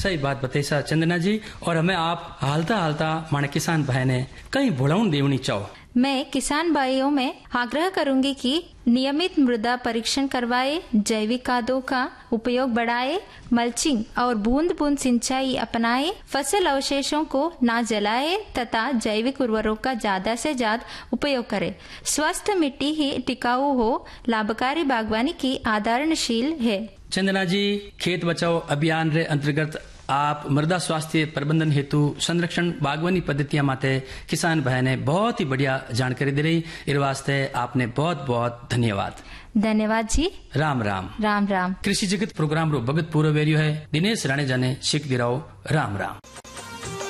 सही बात बताई चंदना जी। और हमें आप हालता हालता माने किसान भाई ने कहीं भुलाउन देवनी चाहो। मैं किसान भाइयों में आग्रह करूंगी कि नियमित मृदा परीक्षण करवाए, जैविक खादों का उपयोग बढ़ाए, मल्चिंग और बूंद बूंद सिंचाई अपनाए, फसल अवशेषों को ना जलाए तथा जैविक उर्वरकों का ज्यादा से ज्यादा उपयोग करें। स्वस्थ मिट्टी ही टिकाऊ हो, लाभकारी बागवानी की आधारशील है। चंदना जी, खेत बचाओ अभियान रे अंतर्गत आप मृदा स्वास्थ्य प्रबंधन हेतु संरक्षण बागवानी पद्धतियां माते किसान भाई ने बहुत ही बढ़िया जानकारी दे रही। इस वास्ते आपने बहुत बहुत धन्यवाद। धन्यवाद जी। राम राम। राम राम। कृषि जगत प्रोग्राम रो भगत पूरा वेरियो है। दिनेश राणे जाने शिख दिराओ। राम राम।